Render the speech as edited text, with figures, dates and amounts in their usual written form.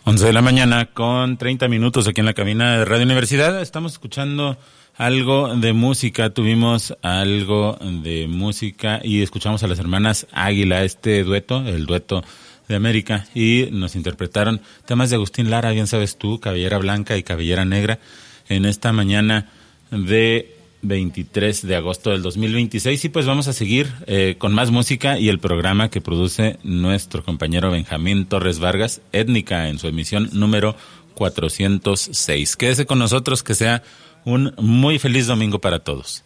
11 de la mañana con 30 minutos aquí en la cabina de Radio Universidad. Estamos escuchando algo de música, tuvimos algo de música y escuchamos a las hermanas Águila, este dueto, el dueto de América, y nos interpretaron temas de Agustín Lara, bien sabes tú, Cabellera Blanca y Cabellera Negra, en esta mañana de 23 de agosto del 2026. Y pues vamos a seguir con más música y el programa que produce nuestro compañero Benjamín Torres Vargas, Étnica, en su emisión número 406. Quédese con nosotros, que sea un muy feliz domingo para todos.